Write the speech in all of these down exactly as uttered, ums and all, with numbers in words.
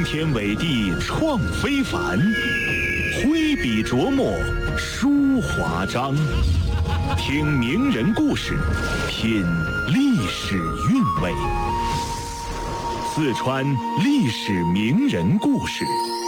惊天伟地创非凡，挥笔琢磨书华章。听名人故事，品历史韵味。四川历史名人故事。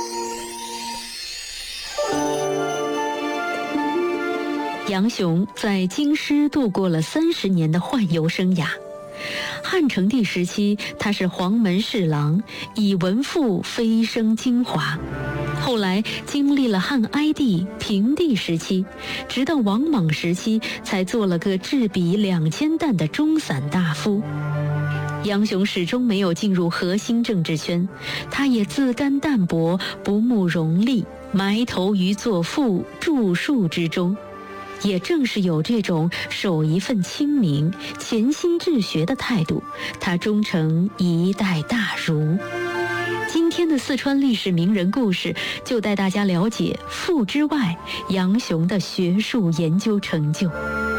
杨雄在京师度过了三十年的宦游生涯。汉成帝时期，他是黄门侍郎，以文赋飞升京华。后来经历了汉哀帝、平帝时期，直到王莽时期，才做了个制笔两千担的中散大夫。杨雄始终没有进入核心政治圈，他也自甘淡泊，不慕荣利，埋头于作赋、著述之中。也正是有这种守一份清明、潜心治学的态度，他终成一代大儒。今天的四川历史名人故事，就带大家了解赋之外杨雄的学术研究成就。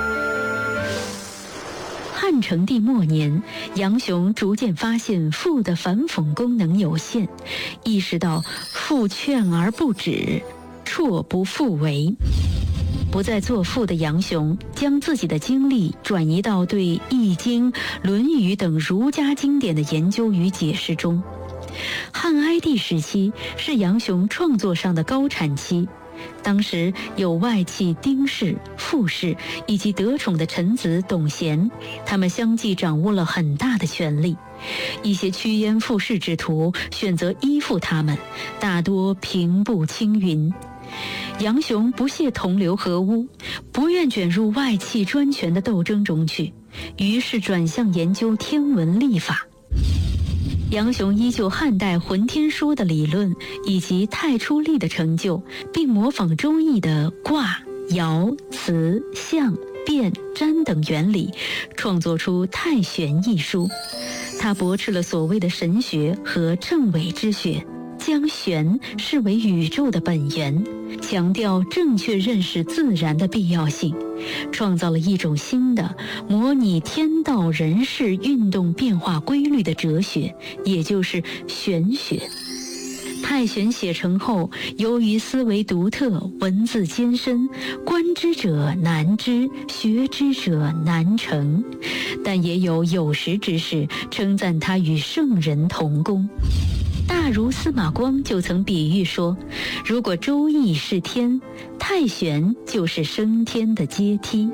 汉成帝末年，杨雄逐渐发现赋的反讽功能有限，意识到赋劝而不止，辍不复为。不再作赋的杨雄，将自己的精力转移到对《易经》《论语》等儒家经典的研究与解释中。汉哀帝时期是杨雄创作上的高产期，当时有外戚丁氏、傅氏以及得宠的臣子董贤，他们相继掌握了很大的权力。一些趋炎附势之徒选择依附他们，大多平步青云。杨雄不屑同流合污，不愿卷入外戚专权的斗争中去，于是转向研究天文历法。杨雄依旧汉代浑天书的理论以及太初历的成就，并模仿周易的卦、爻、辞、象、变、占等原理，创作出太玄一书。他驳斥了所谓的神学和正伪之学，将玄视为宇宙的本源，强调正确认识自然的必要性，创造了一种新的模拟天道人事运动变化规律的哲学，也就是玄学。太玄写成后，由于思维独特，文字艰深，观之者难知，学之者难成，但也有有识之士称赞他与圣人同工。大儒司马光就曾比喻说，如果周易是天，太玄就是升天的阶梯。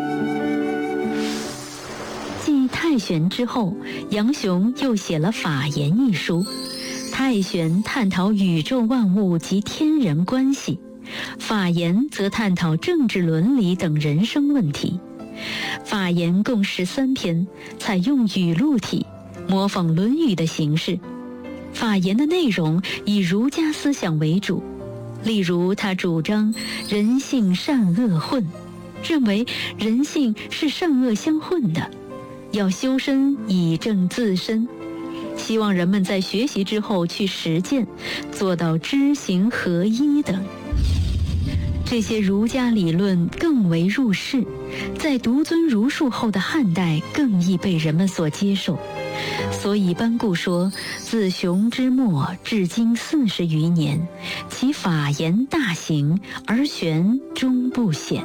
继太玄之后，杨雄又写了法言一书。太玄探讨宇宙万物及天人关系，法言则探讨政治伦理等人生问题。法言共十三篇，采用语录体，模仿《论语》的形式。法言的内容以儒家思想为主，例如他主张人性善恶混，认为人性是善恶相混的，要修身以正自身，希望人们在学习之后去实践，做到知行合一等。这些儒家理论更为入世，在独尊儒术后的汉代更易被人们所接受。所以班固说，自熊之末至今四十余年，其法言大行，而玄终不显。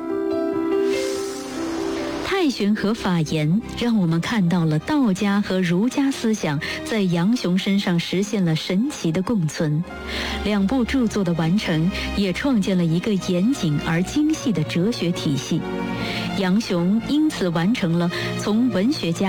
太玄和法言让我们看到了道家和儒家思想在杨雄身上实现了神奇的共存。两部著作的完成，也创建了一个严谨而精细的哲学体系。杨雄因此完成了从文学家